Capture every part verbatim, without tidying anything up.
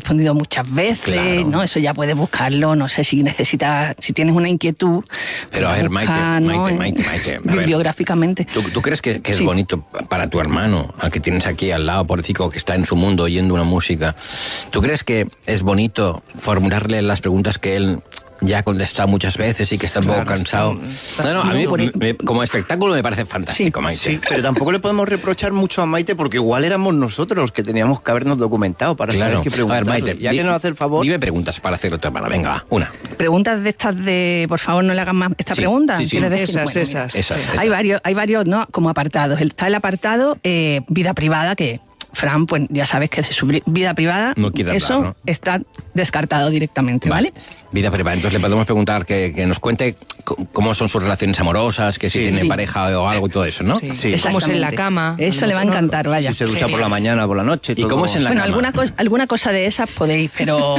respondido muchas veces, claro. ¿no? Eso ya puedes buscarlo, no sé si necesitas, si tienes una inquietud. Pero a ver, Maite, busca, Maite, ¿no? Maite, Maite, a ver, bibliográficamente. ¿Tú, tú crees que, que es sí. bonito para tu hermano, al que tienes aquí al lado, pobrecito, que está en su mundo oyendo una música? ¿Tú crees que es bonito formularle las preguntas que él ya ha contestado muchas veces y que está un poco claro, cansado? Está, está, no, no, a mí me, me, como espectáculo me parece fantástico, sí, Maite. Sí, pero tampoco le podemos reprochar mucho a Maite porque igual éramos nosotros los que teníamos que habernos documentado para claro. saber qué preguntarle. A ver, Maite, ya di, que nos hace el favor. Dime preguntas para hacerlo tu hermana. Venga, va, una. Preguntas de estas de, por favor, no le hagan más esta sí, pregunta. Sí, sí. Decir? Esas, bueno, esas, esas, esas. Hay varios, hay varios, ¿no? Como apartados. Está el apartado eh, vida privada, que Fran, pues ya sabes que su vida privada, no quiere eso hablar, ¿no? está descartado directamente, ¿vale? ¿vale? Vida privada. Entonces le podemos preguntar que, que nos cuente cómo son sus relaciones amorosas, que si sí, tiene sí. pareja o algo y todo eso, ¿no? Sí, sí. Cómo es en la cama. Eso le va a encantar, vaya. Si se ducha sí. por la mañana, por la noche. ¿Y todo. cómo es en la bueno, cama? Bueno, alguna, co alguna cosa de esas podéis, pero...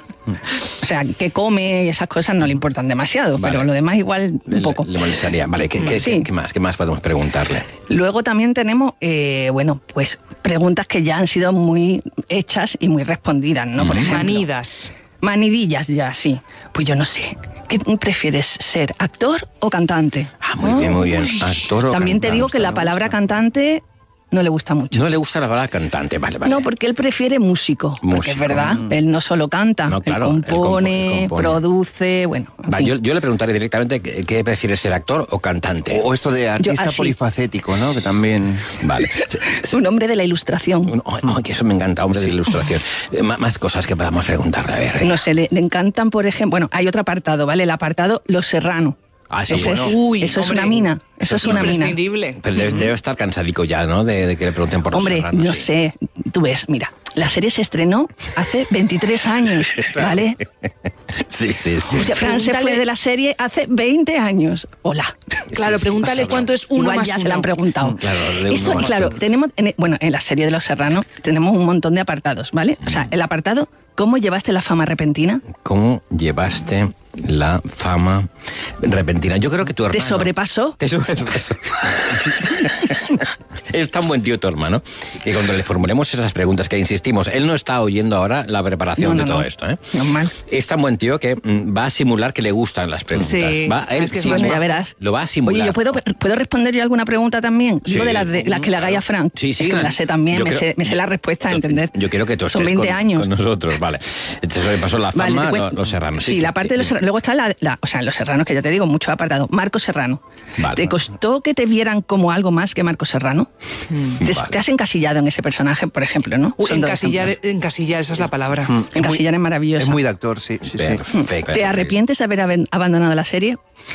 o sea, que come y esas cosas no le importan demasiado, vale. pero lo demás igual un poco. Le, le molestaría. Vale, ¿qué, qué, sí. ¿qué, más, ¿qué más podemos preguntarle? Luego también tenemos, eh, bueno, pues preguntas que ya han sido muy hechas y muy respondidas, ¿no? Por ejemplo, manidas. Manidillas ya, sí. Pues yo no sé. ¿Qué prefieres, ser actor o cantante? Ah, muy oh, bien, muy bien. Actor o También cantante. te digo que la palabra cantante no le gusta mucho. No le gusta la palabra cantante, vale, vale. No, porque él prefiere músico. músico. Porque es verdad, mm. él no solo canta, no, claro, él, compone, él compone, produce, bueno. Va, yo, yo le preguntaré directamente qué, qué prefiere, ser actor o cantante. O esto de artista yo, polifacético, ¿no? Que también... Vale. Un hombre de la ilustración. Oh, oh, que eso me encanta, hombre sí. de la ilustración. M más cosas que podamos preguntarle, a ver. No sé, le, le encantan, por ejemplo... Bueno, hay otro apartado, ¿vale? El apartado Los Serrano. Ah, sí, eso bueno. es, Uy, eso hombre, es una mina. Eso es una mina. Pero debe, debe estar cansadico ya, ¿no? De, de que le pregunten por los Hombre, serranos. no sí. sé. Tú ves, mira, la serie se estrenó hace veintitrés años, ¿vale? Sí, sí, sí. Fran se fue de la serie hace veinte años. Hola. Claro, sí, pregúntale sí, cuánto es uno Igual más ya uno. se lo han preguntado. Claro, Eso, más claro, uno. tenemos, en, bueno, en la serie de Los Serranos tenemos un montón de apartados, ¿vale? O sea, el apartado, ¿cómo llevaste la fama repentina? ¿Cómo llevaste la fama repentina? Yo creo que tu hermano... ¿Te sobrepasó? Te sobrepasó. Es tan buen tío tu hermano que cuando le formulemos esas preguntas, que insistimos, él no está oyendo ahora la preparación no, no, de todo no. esto, ¿eh? Normal. Es tan buen tío que mm, va a simular que le gustan las preguntas. Sí, va, él es que simula, bueno, ya verás. Lo va a simular. Oye, ¿yo puedo, puedo responder yo alguna pregunta también? Sí. Digo de las, de, las que le hagáis a Frank. Sí, sí. Es que me la sé también, me, creo, sé, me sé la respuesta, yo, ¿entender? Yo quiero que tú estés Son veinte con, años. con nosotros, vale. Entonces le pasó la fama, vale, los, los Serranos. Sí, sí, la parte de los Serranos. Luego está la, la... O sea, Los Serranos, que ya te digo, muchos apartados. Marco Serrano. Vale, ¿Te vale. costó que te vieran como algo más que Marco Serrano? Mm. ¿Te, vale. ¿Te has encasillado en ese personaje, por ejemplo, no? Uy, encasillar, encasillar, esa es la palabra. Mm. Encasillar es maravilloso. Es muy de actor, sí. sí, Perfecto. ¿Te arrepientes de haber abandonado la serie?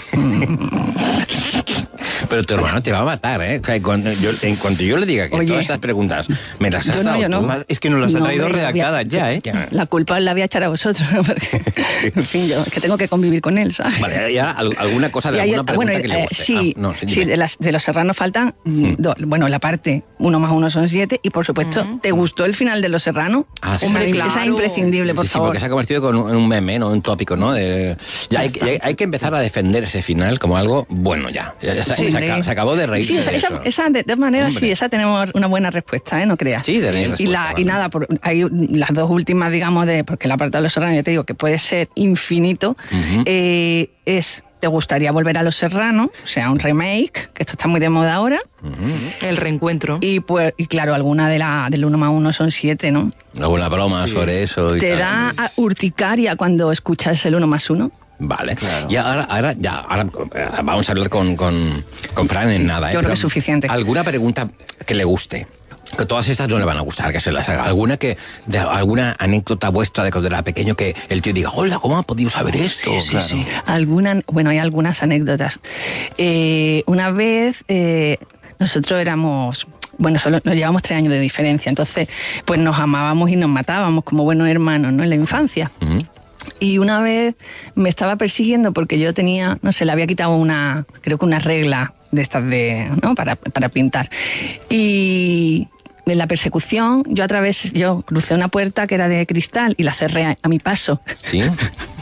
Pero tu hermano te va a matar, ¿eh? O sea, cuando yo, en cuanto yo le diga que Oye, todas estas preguntas me las has yo no, dado yo no. tú... Es que nos las ha No, traído hombre, redactadas ya, ¿eh? La culpa la voy a echar a vosotros. Porque, en fin, yo que tengo que convivir con él, ¿sabes? Vale, ya alguna cosa de Y alguna hay, pregunta bueno, que le eh, guste. sí, ah, no, sí, sí de, las, de Los Serranos faltan, mm. do, bueno, la parte uno más uno son siete y, por supuesto, uh-huh. ¿te gustó el final de Los Serranos? Ah, sí. Hombre, claro. Esa es imprescindible, por sí, sí, favor. porque se ha convertido con un, en un meme, ¿no? Un tópico, ¿no? De, ya hay, ya hay que empezar a defender ese final como algo bueno ya. ya, ya sí, se, acaba, se acabó de reírse sí, esa, de esa, eso. esa, de todas maneras, hombre. Sí, esa tenemos una buena respuesta, ¿eh? No creas. Sí, tenéis respuesta. Y, la, vale. y nada, por, hay las dos últimas, digamos, de porque el apartado de Los Serranos, ya te digo, que puede ser infinito, uh-huh. eh, es... ¿Te gustaría volver a Los Serranos? O sea, un remake, que esto está muy de moda ahora. Uh-huh. El reencuentro. Y pues, y claro, alguna de la del uno más uno son siete, ¿no? Alguna broma sí. sobre eso y ¿Te tal. da urticaria cuando escuchas el uno más uno? Vale, claro. Y ahora, ahora, ya, ahora vamos a hablar con, con, con Fran en sí, nada. ¿eh? Yo creo que es suficiente. ¿Alguna pregunta que le guste? Que todas estas no le van a gustar, que se las haga. ¿Alguna que de alguna anécdota vuestra de cuando era pequeño que el tío diga, hola, ¿cómo ha podido saber esto? Sí, sí, claro. sí. Alguna, bueno, hay algunas anécdotas. Eh, una vez eh, nosotros éramos... Bueno, solo nos llevamos tres años de diferencia, entonces pues nos amábamos y nos matábamos como buenos hermanos, ¿no? En la infancia. Uh-huh. Y una vez me estaba persiguiendo porque yo tenía, no sé, le había quitado una, creo que una regla de estas de, ¿no? Para, para pintar. Y en la persecución, yo a través, yo crucé una puerta que era de cristal y la cerré a, a mi paso. ¿Sí?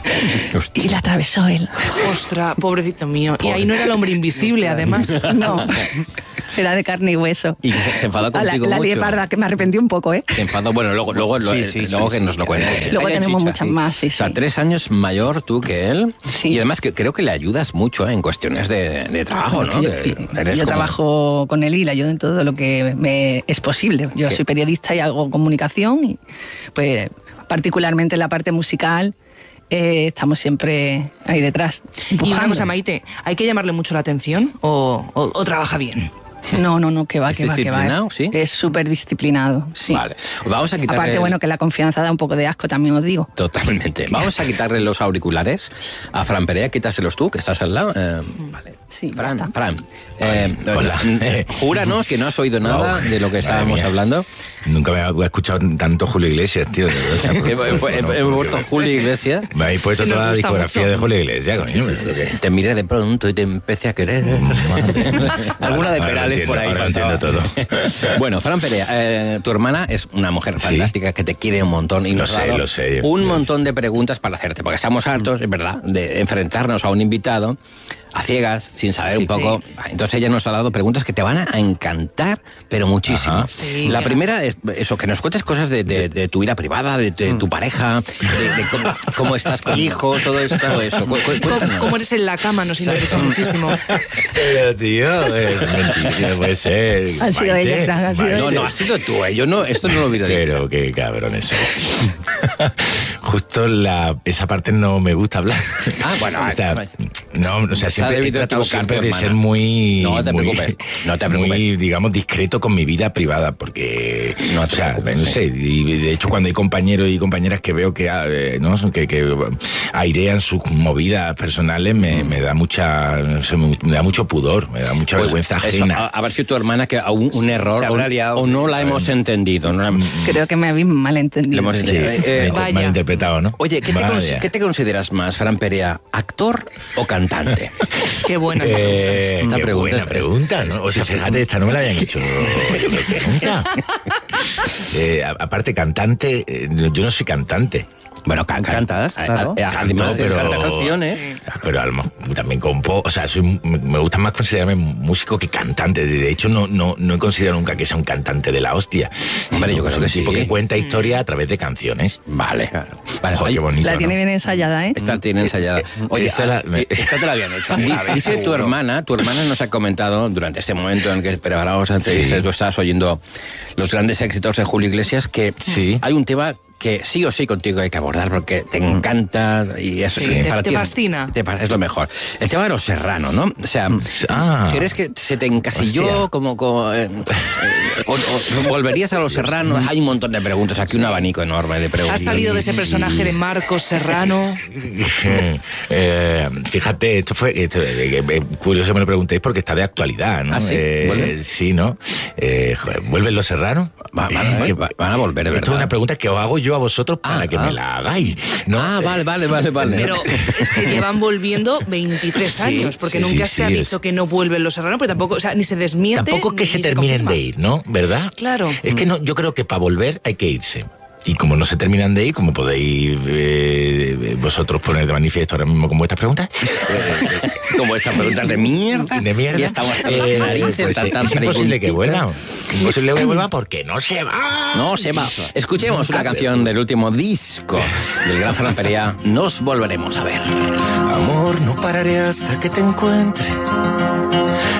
Y la atravesó él. Ostras, pobrecito mío. Y ahí no era el hombre invisible, además. No, era de carne y hueso. Y se enfadó Ah, la, contigo la mucho. lié parda, que me arrepentí un poco, ¿eh? Se enfadó, bueno, luego, luego, lo- Sí, sí, luego sí, que sí. nos lo cuente. Luego Hay tenemos chicha, muchas sí. más, sí, O sea, sí. tres años mayor tú que él. Sí. Y además que creo que le ayudas mucho en cuestiones de, de trabajo, ¿no? Yo, Que eres yo como- trabajo con él y le ayudo en todo lo que me es posible. Yo ¿Qué? soy periodista y hago comunicación y pues particularmente en la parte musical eh, estamos siempre ahí detrás. Y una empujando. cosa, Maite, ¿hay que llamarle mucho la atención o, o- o trabaja bien? No, no, no, que va, ¿Es que va, que va. disciplinado, sí? Es súper disciplinado, sí. Vale. Vamos a quitarle... Aparte, bueno, que la confianza da un poco de asco, también os digo. Totalmente. Vamos a quitarle los auriculares a Fran Perea. Quítaselos tú, que estás al lado. Eh, vale. Sí, ya Fran, está. Fran, eh, Hola. eh, júranos que no has oído nada No, de lo que madre estábamos mía. hablando. Nunca me había escuchado tanto Julio Iglesias, tío. de verdad, o sea, He, porque- he- he- he vuelto Julio Iglesias. Me habéis puesto Que nos toda la gusta discografía mucho. de Julio Iglesias, coño. Sí, sí, pero sí, que- sí. Te miré de pronto y te empecé a querer. Alguna de Ahora lo Perales entiendo, por ahí ahora lo entiendo faltaba. todo. Bueno, Fran Perea, eh, tu hermana es una mujer fantástica que te quiere un montón y Lo nos ha sé, dado lo sé. un montón de preguntas para hacerte, porque estamos hartos, es verdad, de enfrentarnos a un invitado a ciegas, sin saber Sí, un poco. Entonces ella nos ha dado preguntas que te van a encantar, pero muchísimo. Ajá. Sí, La ya. primera es eso, que nos cuentes cosas de, de- de tu vida privada, de, de tu pareja, de, de cómo, cómo estás con Hijo, todo esto. Todo eso. Cu- cu- ¿Cómo, cuéntanos. cómo eres en la cama? Nos interesa muchísimo. Pero, tío, es mentira, no puede ser. Ha sido Maite, ella, Fran, ha sido Maite. No, no, has sido tú, ¿eh? Yo no, esto no lo hubiera dicho. Pero qué cabrones sois. Justo la, esa parte no me gusta hablar. Ah, bueno, o sea, no, o sea, Se ha siempre he debido tratado equivocar siempre tu de hermana. ser muy... No te muy- preocupes, no te preocupes. Muy, digamos, discreto con mi vida privada, porque... No o te sea, preocupes, no sí. sé, y de hecho cuando hay compañeros y compañeras que veo que, ah, eh, ¿no? que, que airean sus movidas personales, me, me da mucha... no sé, me, me da mucho pudor, me da mucha Pues vergüenza eso, ajena. a, a ver si tu hermana que un, un error Se o, habrá liado. o no la hemos entendido. No la- Creo que me habéis malentendido. Le hemos sí. entendido. Sí, Eh, eh, mal Vaya. interpretado, ¿no? Oye, ¿qué te, Vaya. cons- ¿qué te consideras más, Fran Perea, actor o cantante? Qué bueno. está. Eh, Esta qué pregunta buena es- pregunta, ¿no? O sea, fíjate, esta no me la habían hecho nunca. Eh, a- aparte, cantante, eh, yo no soy cantante. Bueno, can, can- Cantas, a- claro. a- Canto, además de pero- cantar canciones. Sí. Pero a lo mejor también compo, o sea, soy, me me gusta más considerarme músico que cantante. De hecho, no, no, no he considerado nunca que sea un cantante de la hostia. Hombre, yo creo que sí. Porque cuenta historia a través de canciones. Vale. Vale, Ojo, oye, qué bonito, La tiene ¿no? bien ensayada, ¿eh? esta tiene ensayada. Oye, Esta la- ah, me- Esta te la habían hecho. Di- alguna vez, Dice tu seguro. hermana, tu hermana nos ha comentado durante este momento en el que preparamos la entrevista, Sí. tú estabas oyendo los grandes éxitos de Julio Iglesias, que Sí. hay un tema que sí o sí contigo hay que abordar porque te encanta y es Sí, te- te ti fascina. te pa- es lo mejor. El tema de los Serrano, ¿no? O sea, Ah. ¿crees que se te encasilló Hostia. como, como, eh, eh, o, o volverías a los Serranos? Hay un montón de preguntas, aquí un abanico enorme de preguntas. Has salido de ese personaje de Marcos Serrano. Eh, fíjate, esto fue esto, eh, eh, curioso que me lo preguntéis porque está de actualidad, ¿no? ¿Ah, sí? Eh, ¿Vuelve? sí, ¿no? Eh, joder, ¿vuelven los serranos? Va- van, Eh, va- van a volver, de Esto es verdad. una pregunta que os hago yo a vosotros para Ah, que ah. me la hagáis. ¿no? Ah, Eh, vale, vale, vale, vale. Pero es que llevan volviendo veintitrés Sí, años, porque sí, nunca sí, se ha sí, dicho que no vuelven los Serrano, pero tampoco, o sea, ni se desmiente. Tampoco que ni se se terminen confirma. de ir, ¿no? ¿Verdad? Claro. Es que no, yo creo que para volver hay que irse. Y como no se terminan de ir, como podéis eh, vosotros poner de manifiesto ahora mismo con vuestras preguntas, Como estas preguntas de mierda. de mierda, Y estamos hasta las eh, narices, pues, tantas es imposible que preguntitas. vuelva. Imposible que vuelva porque no se va. No se va. Escuchemos una canción del último disco del gran Fran Perea. Nos volveremos a ver. Amor, no pararé hasta que te encuentre.